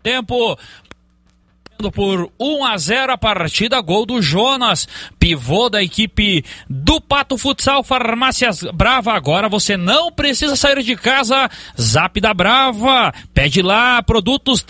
tempo. Por 1-0 a partida, gol do Jonas, pivô da equipe do Pato Futsal Farmácias Brava. Agora você não precisa sair de casa, Zap da Brava, pede lá, produtos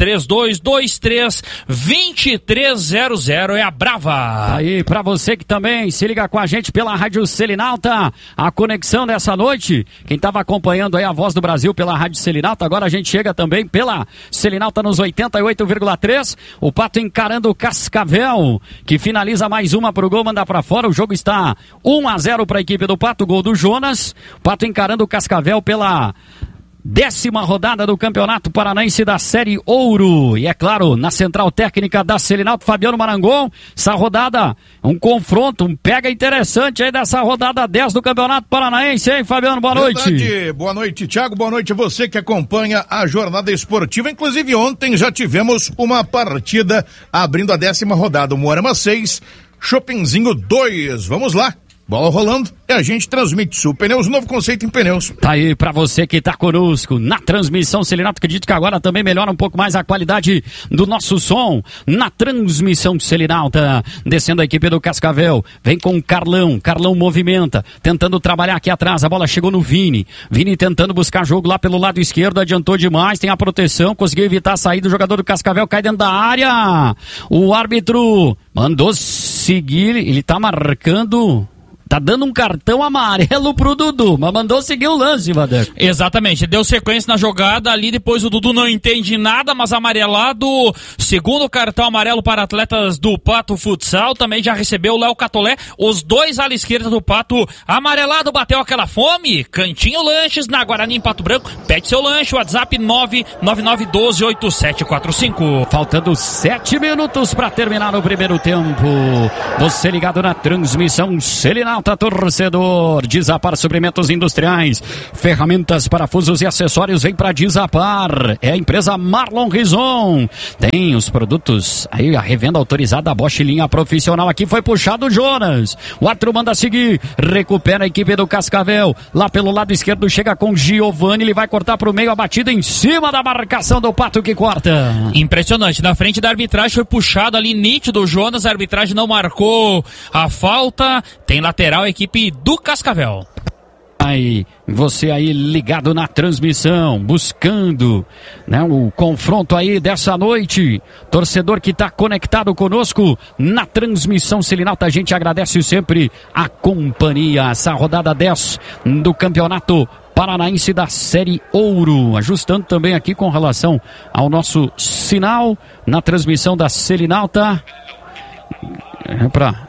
3223-2300, é a Brava. Aí, pra você que também se liga com a gente pela Rádio Selinalta, a conexão dessa noite, quem tava acompanhando aí a Voz do Brasil pela Rádio Selinalta, agora a gente chega também pela Selinalta nos 88,3, o Pato encarando o Cascavel, que finaliza mais uma pro gol, manda pra fora. O jogo está 1-0 para a equipe do Pato, gol do Jonas. Pato encarando o Cascavel pela 10ª rodada do Campeonato Paranaense da Série Ouro. E é claro, na central técnica da Selinalto, Fabiano Marangon, essa rodada, um confronto, um pega interessante aí dessa rodada 10 do Campeonato Paranaense, hein, Fabiano? Boa noite. Boa noite, Thiago, boa noite você que acompanha a jornada esportiva. Inclusive ontem já tivemos uma partida abrindo a 10ª rodada, o Moarama 6, Chopinzinho 2, vamos lá. Bola rolando e a gente transmite Sul Pneus, novo conceito em pneus. Tá aí pra você que tá conosco na transmissão Selinalto. Acredito que agora também melhora um pouco mais a qualidade do nosso som na transmissão Selinalta. Descendo a equipe do Cascavel, vem com o Carlão, Carlão movimenta, tentando trabalhar aqui atrás, a bola chegou no Vini, Vini tentando buscar jogo lá pelo lado esquerdo, adiantou demais, tem a proteção, conseguiu evitar a saída, o jogador do Cascavel cai dentro da área, o árbitro mandou seguir, ele tá marcando... Tá dando um cartão amarelo pro Dudu, mas mandou seguir o lance, Vadeco. Exatamente, deu sequência na jogada ali, depois o Dudu não entende nada, mas amarelado, segundo cartão amarelo para atletas do Pato Futsal, também já recebeu o Léo Catolé, os dois à esquerda do Pato, amarelado, bateu aquela fome, Cantinho Lanches, na Guarani em Pato Branco, pede seu lanche, WhatsApp 999128745. Faltando 7 minutos para terminar o primeiro tempo, você ligado na transmissão Selinalta, torcedor. Desapar Suprimentos Industriais, ferramentas, parafusos e acessórios, vem pra Desapar, é a empresa Marlon Rison, tem os produtos aí, a revenda autorizada da Bosch, linha profissional. Aqui foi puxado o Jonas, o outro manda seguir, recupera a equipe do Cascavel, lá pelo lado esquerdo chega com Giovani, ele vai cortar pro meio, a batida em cima da marcação do Pato que corta. Impressionante, na frente da arbitragem foi puxado ali, nítido o Jonas, a arbitragem não marcou a falta, tem lateral a equipe do Cascavel. Aí, você aí ligado na transmissão, buscando, né, o confronto aí dessa noite. Torcedor que está conectado conosco na transmissão Selinalta, a gente agradece sempre a companhia. Essa rodada 10 do Campeonato Paranaense da Série Ouro. Ajustando também aqui com relação ao nosso sinal na transmissão da Selinalta. Para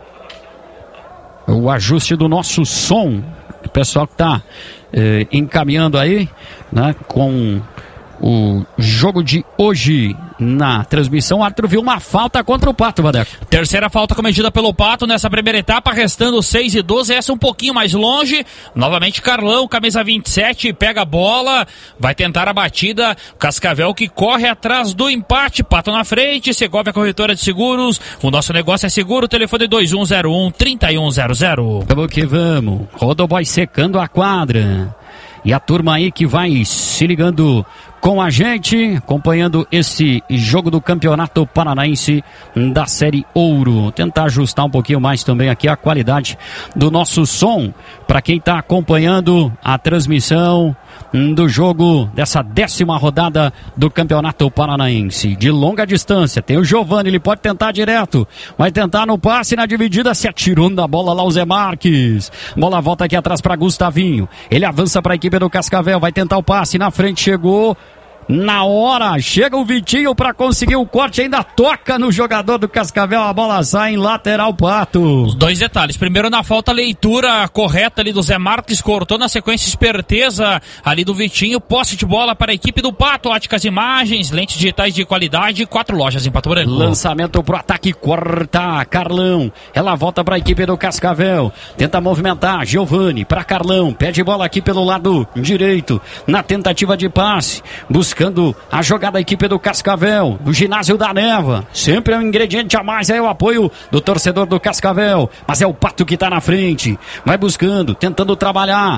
o ajuste do nosso som, o pessoal que está encaminhando aí, né, com o jogo de hoje na transmissão. O árbitro viu uma falta contra o Pato, Vadeco. Terceira falta cometida pelo Pato nessa primeira etapa, restando 6:12, essa um pouquinho mais longe. Novamente Carlão, camisa 27, pega a bola, vai tentar a batida. Cascavel que corre atrás do empate, Pato na frente, Segovia Corretora de Seguros, o nosso negócio é seguro, telefone 2101-3100. Vamos que vamos, Rodoboy secando a quadra. E a turma aí que vai se ligando com a gente, acompanhando esse jogo do Campeonato Paranaense da Série Ouro. Tentar ajustar um pouquinho mais também aqui a qualidade do nosso som, para quem está acompanhando a transmissão do jogo dessa 10ª rodada do Campeonato Paranaense. De longa distância, tem o Giovani, ele pode tentar direto, vai tentar no passe, na dividida, se atirou na bola lá o Zé Marques. Bola volta aqui atrás para Gustavinho, ele avança para a equipe do Cascavel, vai tentar o passe, na frente chegou... Na hora, chega o Vitinho para conseguir o corte, ainda toca no jogador do Cascavel, a bola sai em lateral Pato. Os dois detalhes, primeiro na falta, leitura correta ali do Zé Marques, cortou na sequência, esperteza ali do Vitinho, posse de bola para a equipe do Pato, óticas imagens, lentes digitais de qualidade, 4 lojas em Pato Branco. Lançamento pro ataque, corta, Carlão, ela volta para a equipe do Cascavel, tenta movimentar, Giovani para Carlão, pede bola aqui pelo lado direito, na tentativa de passe, buscando a jogada da equipe do Cascavel, do ginásio da Neva, sempre é um ingrediente a mais, é o apoio do torcedor do Cascavel, mas é o Pato que está na frente, vai buscando, tentando trabalhar,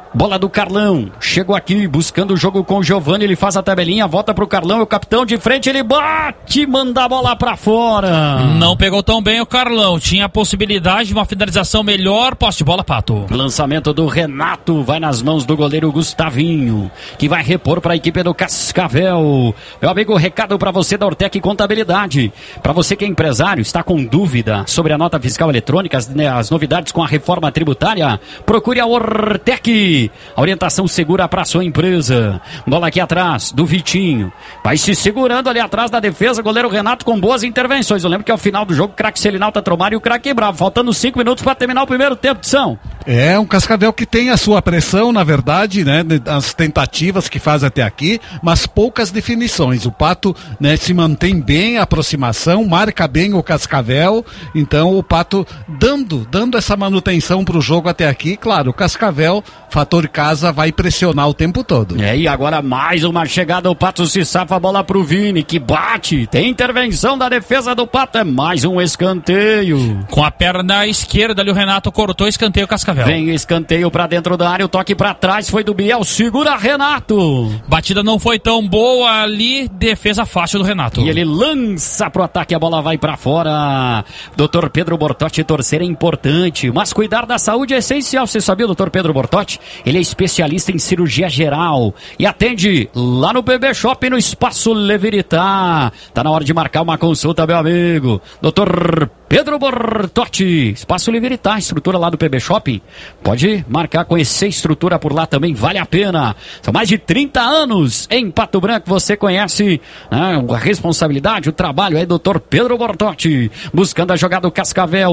Bola do Carlão, chegou aqui buscando o jogo com o Giovani, ele faz a tabelinha, volta pro Carlão, é o capitão de frente, ele bate, manda a bola pra fora. Não pegou tão bem o Carlão, tinha a possibilidade de uma finalização melhor, posse de bola, Pato. Lançamento do Renato, vai nas mãos do goleiro Gustavinho, que vai repor para a equipe do Cascavel. Meu amigo, recado para você da Ortec Contabilidade, para você que é empresário, está com dúvida sobre a nota fiscal eletrônica, as novidades com a reforma tributária, procure a Ortec. A orientação segura para sua empresa. Bola aqui atrás do Vitinho. Vai se segurando ali atrás da defesa. Goleiro Renato com boas intervenções. Eu lembro que ao final do jogo o craque Selinal tá tromado e o craque Bravo. Faltando 5 minutos para terminar o primeiro tempo de São. É um Cascavel que tem a sua pressão, na verdade, né? As tentativas que faz até aqui, mas poucas definições. O Pato, né, se mantém bem a aproximação, marca bem o Cascavel. Então o Pato dando essa manutenção para o jogo até aqui. Claro, o Cascavel, fator casa, vai pressionar o tempo todo. E agora mais uma chegada, o Pato se safa, a bola pro Vini, que bate, tem intervenção da defesa do Pato, é mais um escanteio. Com a perna esquerda ali o Renato cortou, escanteio Cascavel. Vem escanteio pra dentro da área, o toque pra trás foi do Biel, segura Renato. Batida não foi tão boa ali, defesa fácil do Renato. E ele lança pro ataque, a bola vai pra fora. Dr. Pedro Bortotti, torcer é importante, mas cuidar da saúde é essencial. Você sabia, Dr. Pedro Bortotti? Ele é especialista em cirurgia geral e atende lá no PB Shopping, no Espaço Leviritá. Tá na hora de marcar uma consulta, meu amigo. Dr. Pedro Bortotti, Espaço Leviritá, estrutura lá do PB Shopping. Pode marcar, conhecer a estrutura por lá também, vale a pena. São mais de 30 anos em Pato Branco, você conhece, né, a responsabilidade, o trabalho aí, Dr. Pedro Bortotti. Buscando a jogada do Cascavel,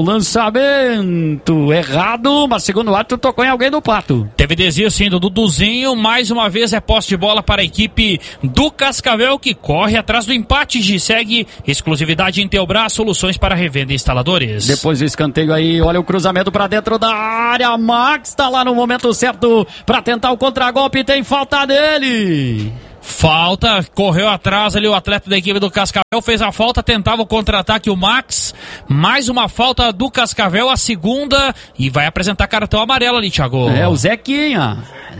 lançamento errado, mas segundo o ato tocou em alguém do Pato. Teve desvio sim do Duduzinho, mais uma vez é posse de bola para a equipe do Cascavel, que corre atrás do empate, segue exclusividade em Teobras, soluções para revenda e instaladores. Depois do escanteio aí, olha o cruzamento para dentro da área, Max tá lá no momento certo para tentar o contragolpe, tem falta dele. Falta, correu atrás ali o atleta da equipe do Cascavel, fez a falta, tentava o contra-ataque o Max, mais uma falta do Cascavel, a segunda, e vai apresentar cartão amarelo ali, Thiago. É o Zequinha,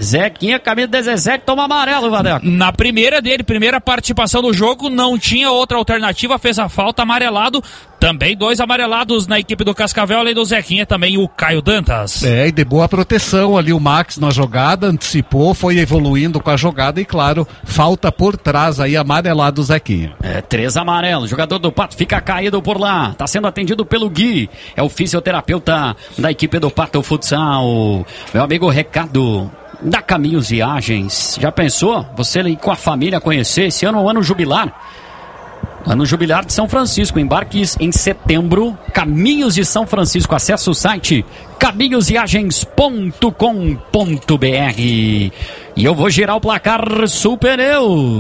camisa 17, toma amarelo, Vadeco. Na primeira dele, primeira participação do jogo, não tinha outra alternativa, fez a falta, amarelado, também 2 amarelados na equipe do Cascavel, além do Zequinha, também o Caio Dantas. E de boa proteção ali o Max na jogada, antecipou, foi evoluindo com a jogada e claro, falta por trás aí, amarelado o Zequinha. 3 amarelos, jogador do Pato fica caído por lá, tá sendo atendido pelo Gui, é o fisioterapeuta da equipe do Pato Futsal. Meu amigo, recado da Caminhos Viagens, já pensou? Você ir com a família conhecer, esse ano é o ano jubilar. Ano jubilar de São Francisco, embarques em setembro, Caminhos de São Francisco, acesse o site caminhosviagens.com.br. E eu vou girar o placar Sul Pneus.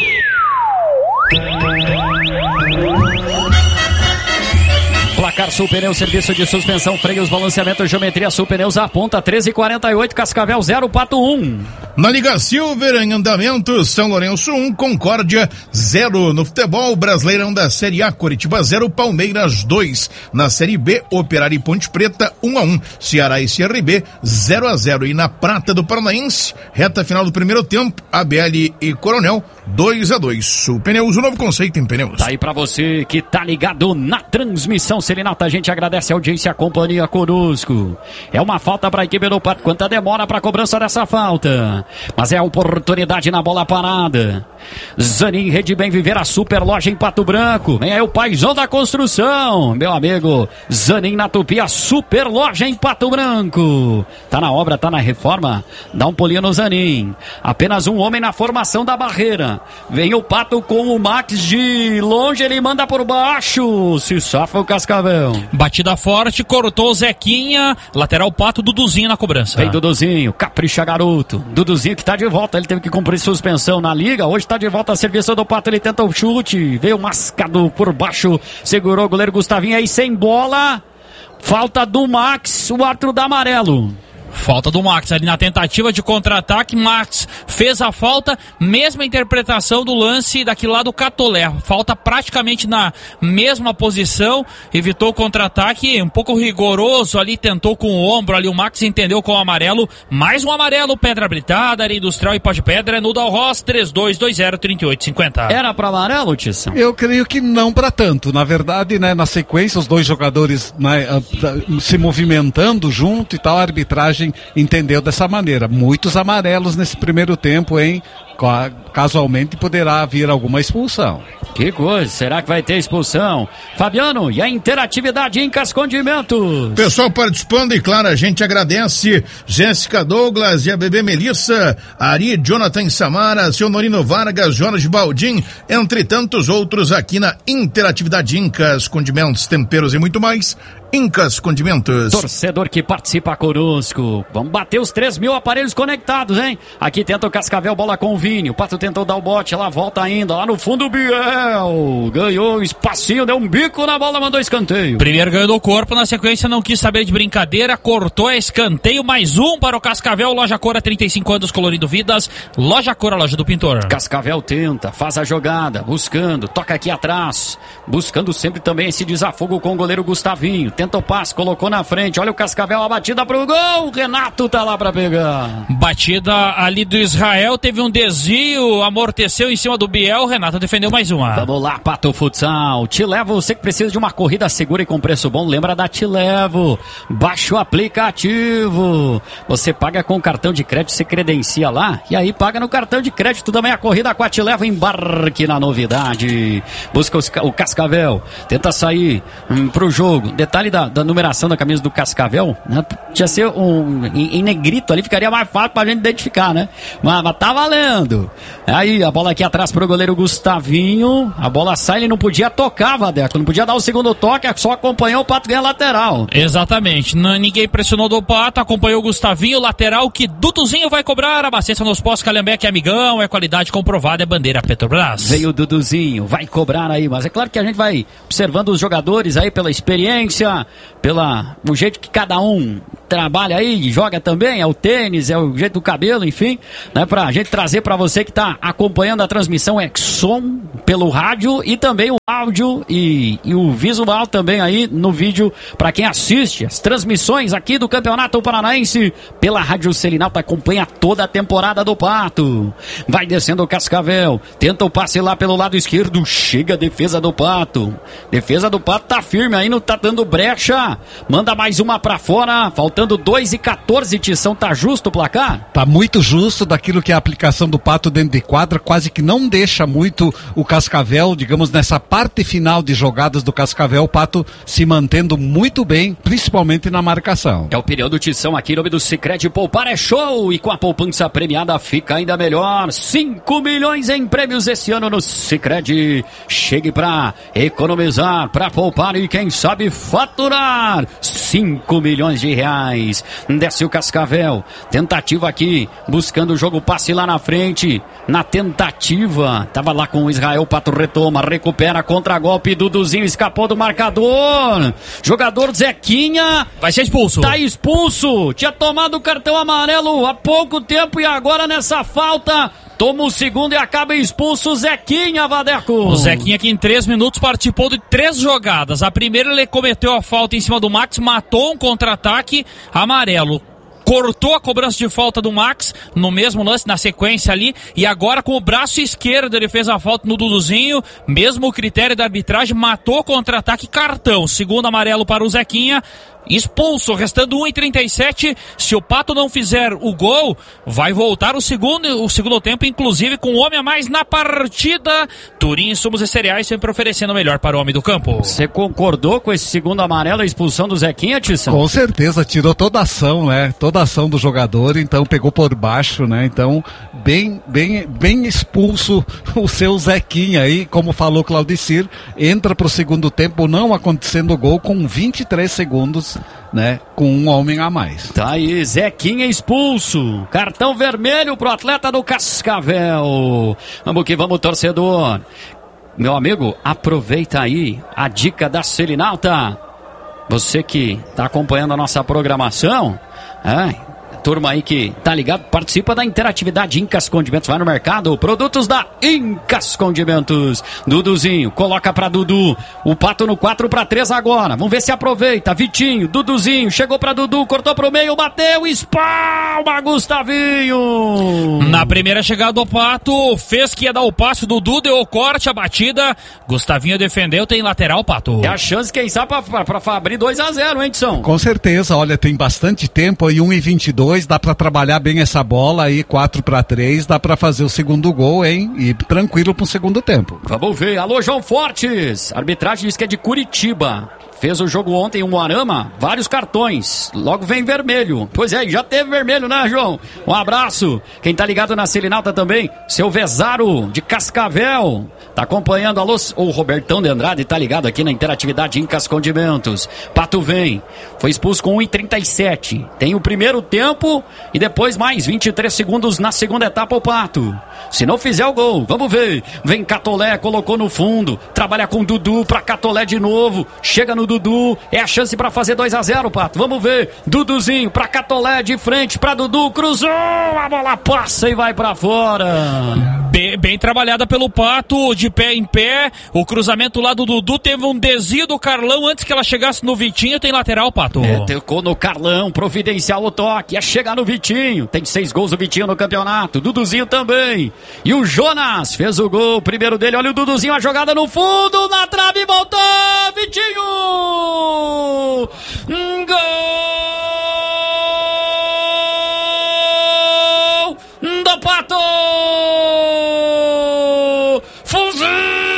Placar Sul Pneus, serviço de suspensão, freios, balanceamento, geometria. Sul Pneus aponta 13,48, Cascavel 0, Pato 1. Na Liga Silver, em andamento, São Lourenço 1, Concórdia 0. No futebol, Brasileirão da Série A, Coritiba 0, Palmeiras 2. Na Série B, Operário e Ponte Preta 1-1. Ceará e CRB 0-0. E na Prata do Paranaense, reta final do primeiro tempo, ABL e Coronel 2-2. Sul Pneus, o novo conceito em pneus. Tá aí pra você que tá ligado na transmissão Serenata, a gente agradece a audiência, a companhia conosco. É uma falta pra equipe do Pato, quanta demora pra cobrança dessa falta, mas é a oportunidade na bola parada. Zanin, Rede Bem Viver, a super loja em Pato Branco. Vem aí o paizão da construção, meu amigo Zanin na Tupi, a super loja em Pato Branco. Tá na obra, tá na reforma, dá um pulinho no Zanin. Apenas um homem na formação da barreira. Vem o Pato com o Max de longe, ele manda por baixo, se safa o Cascavel. Batida forte, cortou o Zequinha, lateral Pato, Duduzinho na cobrança. Vem Duduzinho, capricha garoto. Duduzinho que tá de volta, ele teve que cumprir suspensão na liga, hoje tá de volta a serviço do Pato, ele tenta o chute, veio mascado por baixo, segurou o goleiro Gustavinho aí sem bola, falta do Max, o árbitro dá amarelo. Falta do Max ali na tentativa de contra-ataque. Max fez a falta, mesma interpretação do lance daquele lado do Catolé. Falta praticamente na mesma posição, evitou o contra-ataque, um pouco rigoroso ali, tentou com o ombro ali. O Max entendeu com o amarelo. Mais um amarelo, Pedra Britada, Área Industrial e Pó de Pedra. É no Dalros 3220-3850. Era para amarelo, Tisson? Eu creio que não para tanto. Na verdade, né, na sequência, os dois jogadores, né, se movimentando junto e tal, a arbitragem entendeu dessa maneira. Muitos amarelos nesse primeiro tempo, hein? Casualmente poderá vir alguma expulsão. Que coisa, será que vai ter expulsão? Fabiano, e a interatividade Incas Condimentos? Pessoal participando e claro, a gente agradece Jéssica Douglas e a bebê Melissa, Ari, Jonathan Samara, seu Norino Vargas, Jorge Baldim, entre tantos outros aqui na interatividade Incas Condimentos, temperos e muito mais. Incas Condimentos. Torcedor que participa conosco. Vamos bater os 3.000 aparelhos conectados, hein? Aqui tenta o Cascavel, bola com o Vini. O Pato tentou dar o bote, lá volta ainda. Lá no fundo o Biel. Ganhou um espacinho, deu um bico na bola, mandou escanteio. Primeiro ganhou no corpo, na sequência não quis saber de brincadeira. Cortou, é escanteio, mais um para o Cascavel. Loja Cora, 35 anos, colorido vidas. Loja Cora, loja do pintor. Cascavel tenta, faz a jogada, buscando, toca aqui atrás. Buscando sempre também esse desafogo com o goleiro Gustavinho. Tenta o passe, colocou na frente, olha o Cascavel, a batida pro gol, Renato tá lá pra pegar. Batida ali do Israel, teve um desvio, amorteceu em cima do Biel, Renato defendeu mais uma. Vamos lá, Pato Futsal, Te Levo, você que precisa de uma corrida segura e com preço bom, lembra da Te Levo, baixa o aplicativo, você paga com cartão de crédito, você credencia lá, e aí paga no cartão de crédito também a corrida com a Te Levo, embarque na novidade, busca o Cascavel, tenta sair pro jogo, detalhe da numeração da camisa do Cascavel, né? Tinha ser em negrito ali, ficaria mais fácil pra gente identificar, né? Mas tá valendo. Aí a bola aqui atrás pro goleiro Gustavinho, a bola sai, ele não podia tocar, Vadeco, não podia dar o segundo toque, só acompanhou, o Pato ganha lateral. Exatamente, ninguém pressionou do Pato, acompanhou o Gustavinho, lateral que Duduzinho vai cobrar, abastecendo nos postos Calhambeque, amigão, é qualidade comprovada, é bandeira Petrobras. Veio o Duduzinho, vai cobrar aí, mas é claro que a gente vai observando os jogadores aí pela experiência, o jeito que cada um trabalha aí, joga também, é o tênis, é o jeito do cabelo, enfim, né, pra gente trazer pra você que tá acompanhando a transmissão, é som pelo rádio e também o áudio e o visual também aí no vídeo pra quem assiste as transmissões aqui do Campeonato Paranaense pela Rádio Selinalta, acompanha toda a temporada do Pato. Vai descendo o Cascavel, tenta o passe lá pelo lado esquerdo, chega a defesa do Pato tá firme aí, não tá dando brecha, manda mais uma pra fora, faltando 2:14, Tição, tá justo o placar? Tá muito justo daquilo que é a aplicação do Pato dentro de quadra, quase que não deixa muito o Cascavel, digamos, nessa parte final de jogadas do Cascavel, o Pato se mantendo muito bem, principalmente na marcação. É o período Tição aqui, em nome do Sicredi, poupar é show, e com a poupança premiada fica ainda melhor, 5 milhões em prêmios esse ano no Sicredi, chegue pra economizar, pra poupar e quem sabe faturar 5 milhões de reais. Desce o Cascavel, tentativa aqui, buscando o jogo, passe lá na frente, na tentativa, tava lá com o Israel, Pato retoma, recupera, contra-golpe, Duduzinho escapou do marcador, jogador Zequinha vai ser expulso, tá expulso, tinha tomado o cartão amarelo há pouco tempo e agora nessa falta toma o segundo e acaba expulso o Zequinha, Vadeco. O Zequinha que em 3 minutos participou de 3 jogadas. A primeira ele cometeu a falta em cima do Max, matou um contra-ataque amarelo. Cortou a cobrança de falta do Max no mesmo lance, na sequência ali, e agora com o braço esquerdo ele fez a falta no Duduzinho, mesmo critério da arbitragem, matou o contra-ataque, cartão, segundo amarelo para o Zequinha, expulso, restando 1:37, se o Pato não fizer o gol, vai voltar o segundo tempo, inclusive com um homem a mais na partida. Turim Insumos e Cereais sempre oferecendo o melhor para o homem do campo. Você concordou com esse segundo amarelo, a expulsão do Zequinha, Tisson? Com certeza, tirou toda a ação, né? Toda a ação do jogador, então pegou por baixo, né? Então, bem expulso o seu Zequinha aí, como falou Claudicir, entra pro segundo tempo, não acontecendo gol, com 23 segundos, né, com um homem a mais. Tá aí, Zequinha expulso, cartão vermelho pro atleta do Cascavel. Vamos que vamos, torcedor. Meu amigo, aproveita aí a dica da Selinalta. Você que tá acompanhando a nossa programação, Turma aí que tá ligado, participa da interatividade Incas Condimentos. Vai no mercado, produtos da Incas Condimentos. Duduzinho, coloca pra Dudu. O Pato no 4-3 agora. Vamos ver se aproveita. Vitinho, Duduzinho, chegou pra Dudu, cortou pro meio, bateu, espalma, Gustavinho. Na primeira chegada do Pato, fez que ia dar o passe, Dudu deu o corte, a batida. Gustavinho defendeu, tem lateral, Pato. É a chance, quem sabe, pra abrir 2-0, hein, Edson? Com certeza, olha, tem bastante tempo aí, 1:22, dá pra trabalhar bem essa bola aí, 4-3, dá pra fazer o segundo gol, hein? E tranquilo pro segundo tempo. Vamos ver, alô João Fortes, a arbitragem diz que é de Curitiba. Fez o jogo ontem, o Moarama, vários cartões, logo vem vermelho. Pois é, já teve vermelho, né, João? Um abraço. Quem tá ligado na Selinalta também, seu Vezaro, de Cascavel, tá acompanhando, alô, o Robertão de Andrade tá ligado aqui na interatividade Incas Condimentos. Pato vem, foi expulso com 1:37. Tem o primeiro tempo e depois mais 23 segundos na segunda etapa o Pato. Se não fizer o gol, vamos ver. Vem Catolé, colocou no fundo, trabalha com Dudu pra Catolé de novo, chega no Dudu, é a chance pra fazer 2-0, Pato. Vamos ver, Duduzinho pra Catolé, de frente pra Dudu, cruzou, a bola passa e vai pra fora. Bem trabalhada pelo Pato, de pé em pé. O cruzamento lá do Dudu teve um desvio do Carlão antes que ela chegasse no Vitinho. Tem lateral, Pato. Tocou no Carlão, providencial o toque, é chegar no Vitinho. Tem 6 gols o Vitinho no campeonato, Duduzinho também. E o Jonas fez o gol, primeiro dele, olha o Duduzinho, a jogada no fundo, na trave, voltou, Vitinho! Gol do Pato! Fuzila,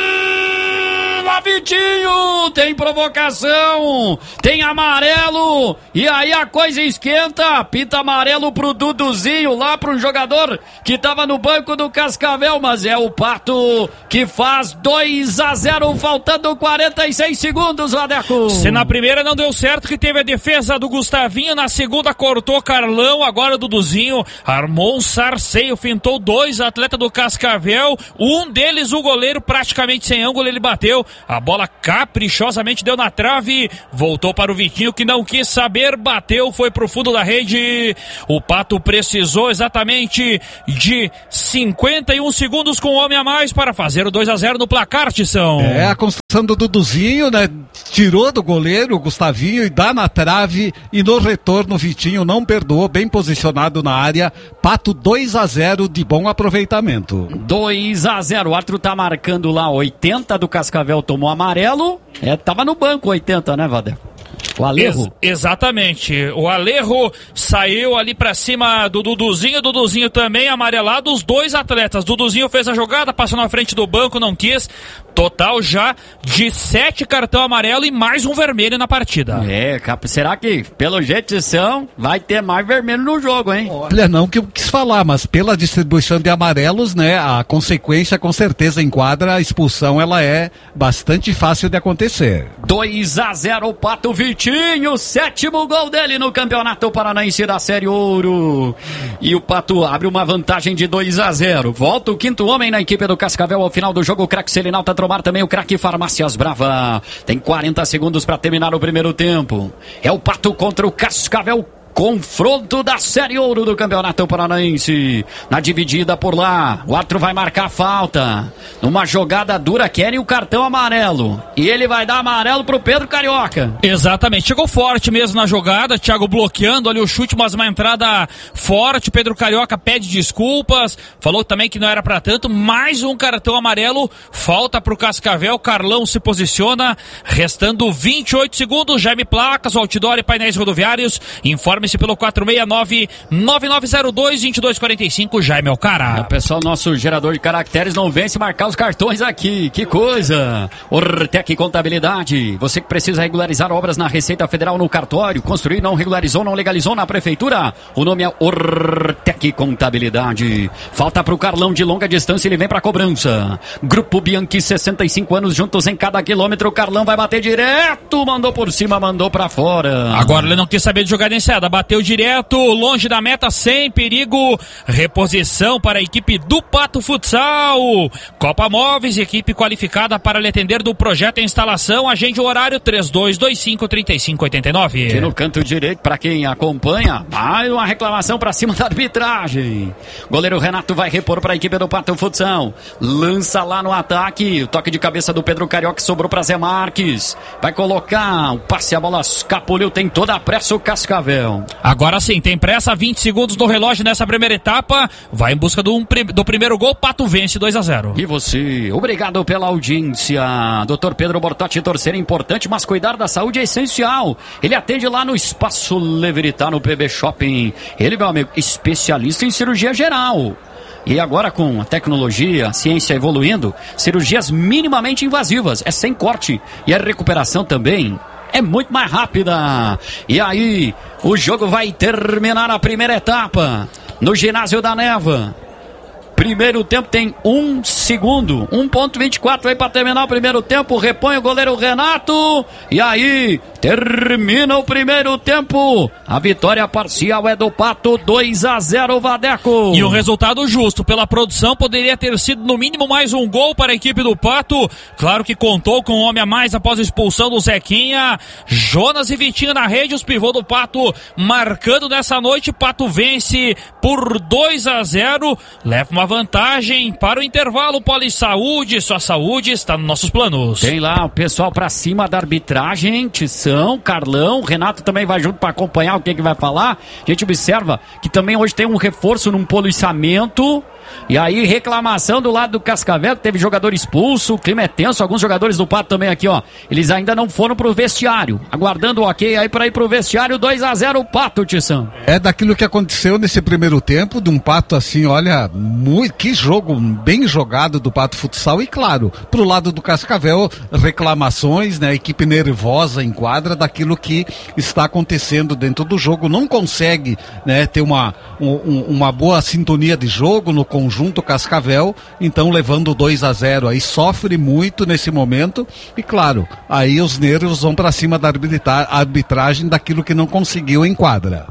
Vitinho! Tem provocação, tem amarelo, e aí a coisa esquenta, pinta amarelo pro Duduzinho, lá pro jogador que tava no banco do Cascavel, mas é o Pato que faz 2-0, faltando 46 segundos, Vadeco. Se na primeira não deu certo, que teve a defesa do Gustavinho, na segunda cortou Carlão, agora o Duduzinho armou um sarceio, fintou 2 atletas do Cascavel, um deles o goleiro praticamente sem ângulo, ele bateu, a bola caprichosamente deu na trave, voltou para o Vitinho que não quis saber, bateu, foi pro fundo da rede. O Pato precisou exatamente de 51 segundos com um homem a mais para fazer o 2-0 no placar, Tição. É, a construção do Duduzinho, né? Tirou do goleiro o Gustavinho e dá na trave, e no retorno o Vitinho não perdoou, bem posicionado na área. Pato 2-0 de bom aproveitamento. 2-0, o árbitro tá marcando lá, 80 do Cascavel tomou amarelo, tava no banco 80, né, Vadeco? O Alejo. Exatamente. O Alejo saiu ali pra cima do Duduzinho. Duduzinho também amarelado. Os 2 atletas. Duduzinho fez a jogada, passou na frente do banco, não quis. Total já de 7 cartão amarelo e mais um vermelho na partida. Será que, pelo jeito de são, vai ter mais vermelho no jogo, hein? Olha, não que eu quis falar, mas pela distribuição de amarelos, né, a consequência com certeza enquadra, a expulsão, ela é bastante fácil de acontecer. 2-0, o Pato Vitinho, 7º gol dele no Campeonato Paranaense da Série Ouro. E o Pato abre uma vantagem de 2-0. Volta o 5º homem na equipe do Cascavel ao final do jogo, o craque Selinalta Tromar, também o craque Farmácias Brava. Tem 40 segundos para terminar o primeiro tempo. É o Pato contra o Cascavel. Confronto da Série Ouro do Campeonato Paranaense. Na dividida por lá, o árbitro vai marcar a falta. Numa jogada dura, querem o cartão amarelo. E ele vai dar amarelo pro Pedro Carioca. Exatamente, chegou forte mesmo na jogada, Thiago bloqueando ali o chute, mas uma entrada forte. Pedro Carioca pede desculpas, falou também que não era pra tanto. Mais um cartão amarelo, falta pro Cascavel. Carlão se posiciona, restando 28 segundos. Jaime Placas, outdoor e painéis rodoviários, informe-se pelo 469-9902-2245, Jaime Alcara. Pessoal, nosso gerador de caracteres não vence marcar os cartões aqui, que coisa. Ortec Contabilidade, você que precisa regularizar obras na Receita Federal, no cartório, construir, não regularizou, não legalizou na prefeitura, o nome é Ortec Contabilidade. Falta pro Carlão de longa distância, ele vem pra cobrança. Grupo Bianchi, 65 anos juntos em cada quilômetro, o Carlão vai bater direto, mandou por cima, mandou pra fora. Agora ele não quis saber de jogar nem enseada, bateu direto, longe da meta, sem perigo. Reposição para a equipe do Pato Futsal. Copa Móveis, equipe qualificada para lhe atender do projeto e instalação. Agende o horário 3225-3589. Aqui no canto direito, para quem acompanha, mais uma reclamação para cima da arbitragem. Goleiro Renato vai repor para a equipe do Pato Futsal. Lança lá no ataque. O toque de cabeça do Pedro Carioca sobrou para Zé Marques. Vai colocar o passe, a bola escapuliu. Tem toda a pressa o Cascavel. Agora sim, tem pressa, 20 segundos no relógio nessa primeira etapa. Vai em busca do primeiro gol. Pato vence 2-0. E você, obrigado pela audiência. Dr. Pedro Bortotti, torcer é importante, mas cuidar da saúde é essencial. Ele atende lá no Espaço Leveritá, no PB Shopping. Ele, meu amigo, especialista em cirurgia geral. E agora com a tecnologia, a ciência evoluindo, cirurgias minimamente invasivas, é sem corte. E a recuperação também é muito mais rápida. E aí, o jogo vai terminar a primeira etapa no ginásio da Neva. Primeiro tempo tem 1 segundo, 1.24 aí para terminar o primeiro tempo. Repõe o goleiro Renato. E aí, termina o primeiro tempo. A vitória parcial é do Pato, 2-0, Vadeco. E um resultado justo. Pela produção, poderia ter sido no mínimo mais um gol para a equipe do Pato. Claro que contou com um homem a mais após a expulsão do Zequinha. Jonas e Vitinho na rede, os pivôs do Pato marcando nessa noite. Pato vence por 2-0. Leva uma vantagem para o intervalo. Polisaúde, sua saúde está nos nossos planos. Tem lá o pessoal pra cima da arbitragem, Tição, Carlão, Renato também vai junto para acompanhar o que vai falar. A gente observa que também hoje tem um reforço num policiamento. E aí, reclamação do lado do Cascavel, teve jogador expulso, o clima é tenso, alguns jogadores do Pato também aqui, ó, eles ainda não foram pro vestiário, aguardando o ok aí pra ir pro vestiário. 2-0 Pato, Tição. É daquilo que aconteceu nesse primeiro tempo, de um Pato assim, olha, que jogo bem jogado do Pato Futsal. E claro, pro lado do Cascavel, reclamações, né, equipe nervosa em quadra daquilo que está acontecendo dentro do jogo, não consegue, né, ter uma boa sintonia de jogo no conjunto Cascavel, então levando 2-0 aí, sofre muito nesse momento. E claro, aí os nervos vão pra cima da arbitragem daquilo que não conseguiu em quadra.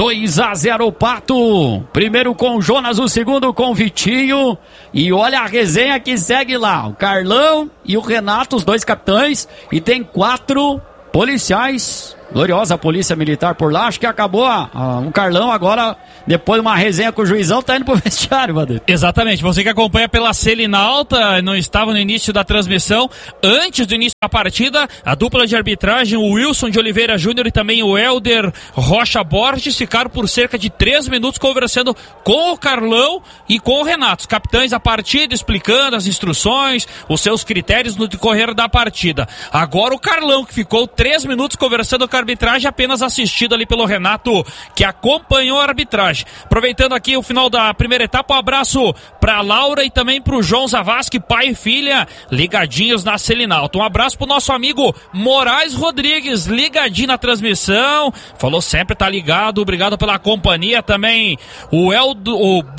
2-0 Pato, primeiro com o Jonas, o segundo com o Vitinho. E olha a resenha que segue lá, o Carlão e o Renato, os dois capitães, e tem 4 policiais. Gloriosa polícia militar por lá. Acho que acabou o Carlão agora, depois de uma resenha com o juizão, tá indo pro vestiário, Vadir. Exatamente, você que acompanha pela Selinalta, não estava no início da transmissão, antes do início da partida, a dupla de arbitragem, o Wilson de Oliveira Júnior e também o Helder Rocha Borges, ficaram por cerca de 3 minutos conversando com o Carlão e com o Renato, os capitães da partida, explicando as instruções, os seus critérios no decorrer da partida. Agora o Carlão, que ficou 3 minutos conversando com a arbitragem, apenas assistido ali pelo Renato, que acompanhou a arbitragem. Aproveitando aqui o final da primeira etapa, um abraço pra Laura e também pro João Zavascki, pai e filha, ligadinhos na Selinalta. Um abraço pro nosso amigo Moraes Rodrigues, ligadinho na transmissão, falou sempre, tá ligado, obrigado pela companhia. Também o Eldo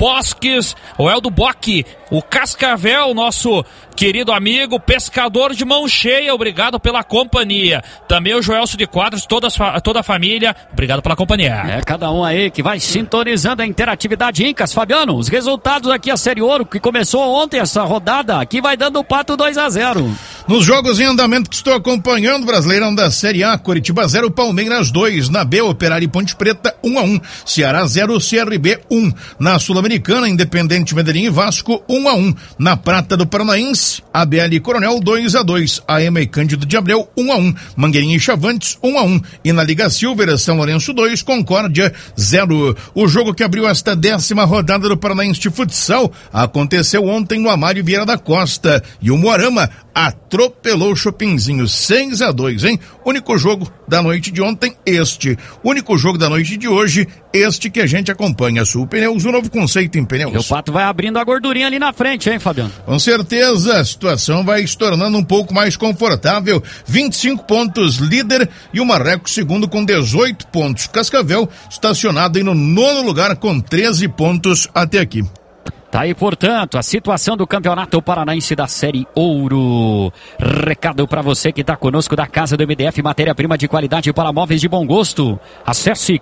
Bock, o Cascavel, nosso querido amigo, pescador de mão cheia, obrigado pela companhia. Também o Joelso de Quadros, toda a família, obrigado pela companhia. É, cada um aí que vai sintonizando a interatividade Incas. Fabiano, os resultados aqui, a Série Ouro, que começou ontem essa rodada, aqui vai dando o Pato 2-0. Nos jogos em andamento que estou acompanhando, Brasileirão da Série A, Coritiba 0, Palmeiras 2, na B, Operário e Ponte Preta 1-1, Ceará 0, CRB 1, na Sul-Americana, Independente Medellín e Vasco 1-1, na Prata do Paranaense, ABL e Coronel 2-2, AM e Cândido de Abreu 1-1, Mangueirinha e Chavantes 1-1, e na Liga Silver, São Lourenço 2, Concórdia 0. O jogo que abriu esta 10ª rodada do Paranaense de Futsal aconteceu ontem no Amário Vieira da Costa, e o Moarama atropelou o Chopinzinho 6-2, hein? Único jogo da noite de ontem, único jogo da noite de hoje, que a gente acompanha. Sul Pneus, um novo conceito em pneus. E o Pato vai abrindo a gordurinha ali na frente, hein, Fabiano? Com certeza, a situação vai se tornando um pouco mais confortável. 25 pontos líder e o Marreco segundo com 18 pontos. Cascavel estacionado aí no 9º lugar com 13 pontos até aqui. Tá aí, portanto, a situação do Campeonato Paranaense da Série Ouro. Recado para você que está conosco da Casa do MDF, matéria-prima de qualidade para móveis de bom gosto. Acesse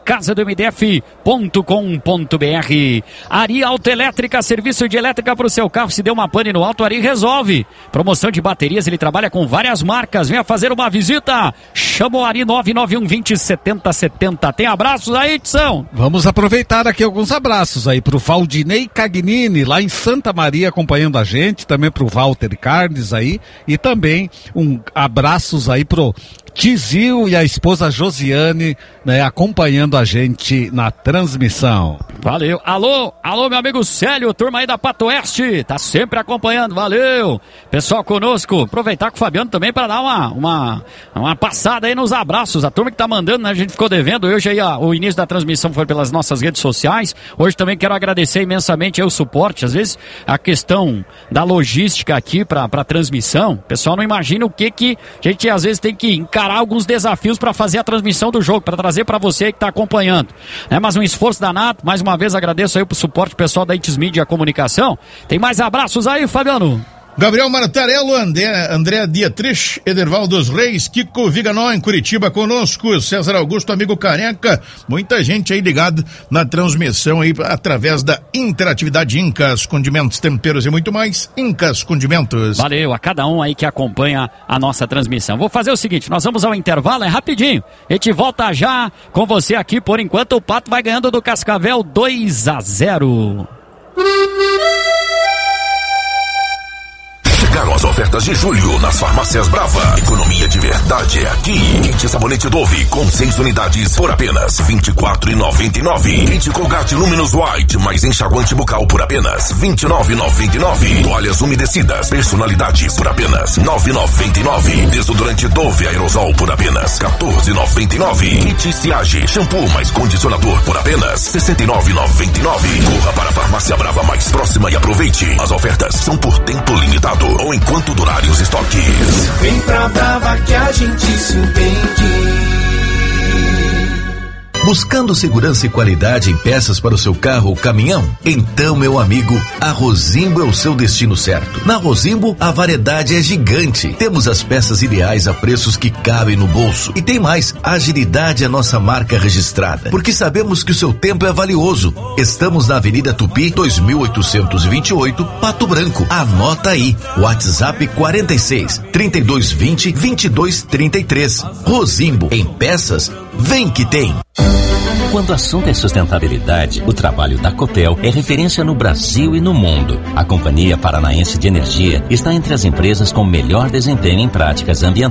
casadomdf.com.br. Ari Autoelétrica, serviço de elétrica para o seu carro. Se deu uma pane no alto, Ari resolve. Promoção de baterias, ele trabalha com várias marcas. Venha fazer uma visita. Chama o Ari 991 20 70 70. Tem abraços aí, Tição? Vamos aproveitar aqui alguns abraços aí pro Valdinei Cagnini, lá em Santa Maria, acompanhando a gente, também pro Walter Carnes aí, e também abraços aí pro Tizil e a esposa Josiane, né, acompanhando a gente na transmissão. Valeu. Alô, meu amigo Célio, turma aí da Pato Oeste, tá sempre acompanhando, valeu. Pessoal conosco, aproveitar com o Fabiano também para dar uma passada aí nos abraços, a turma que tá mandando, né, a gente ficou devendo, hoje aí o início da transmissão foi pelas nossas redes sociais, hoje também quero agradecer imensamente aí o suporte, às vezes a questão da logística aqui pra transmissão, o pessoal não imagina o que a gente às vezes tem que encarar alguns desafios para fazer a transmissão do jogo, para trazer para você que está acompanhando. Mas um esforço danado, mais uma vez agradeço aí pro suporte pessoal da Itis Mídia Comunicação. Tem mais abraços aí, Fabiano? Gabriel Martarello, André Dietrich, Edervaldo dos Reis, Kiko Viganó em Curitiba conosco, César Augusto, amigo Careca, muita gente aí ligado na transmissão aí através da interatividade Incas, condimentos, temperos e muito mais. Incas Condimentos. Valeu a cada um aí que acompanha a nossa transmissão. Vou fazer o seguinte, nós vamos ao intervalo, é rapidinho, a gente volta já com você aqui, por enquanto o Pato vai ganhando do Cascavel 2-0. Chegaram as ofertas de julho nas farmácias Brava. Economia de verdade é aqui. Kit sabonete Dove com 6 unidades por apenas R$ 24,99. Kit Colgate Luminous White mais enxaguante bucal por apenas R$ 29,99. Toalhas umedecidas personalidades por apenas R$ 9,99. Desodorante Dove Aerosol por apenas R$ 14,99. Kit Siage shampoo mais condicionador por apenas R$ 69,99. Corra para a farmácia Brava mais próxima e aproveite. As ofertas são por tempo limitado ou enquanto durarem os estoques. Vem pra Brava que a gente se entende. Buscando segurança e qualidade em peças para o seu carro ou caminhão? Então, meu amigo, a Rosimbo é o seu destino certo. Na Rosimbo, a variedade é gigante. Temos as peças ideais a preços que cabem no bolso. E tem mais, a Agilidade é a nossa marca registrada, porque sabemos que o seu tempo é valioso. Estamos na Avenida Tupi, 2828, Pato Branco. Anota aí, WhatsApp 46 3220 2233. Rosimbo, em peças, vem que tem. Quando o assunto é sustentabilidade, o trabalho da Copel é referência no Brasil e no mundo. A Companhia Paranaense de Energia está entre as empresas com melhor desempenho em práticas ambientais.